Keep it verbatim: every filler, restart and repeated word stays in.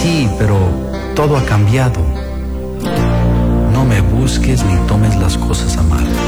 sí, pero todo ha cambiado. No me busques ni tomes las cosas a mal.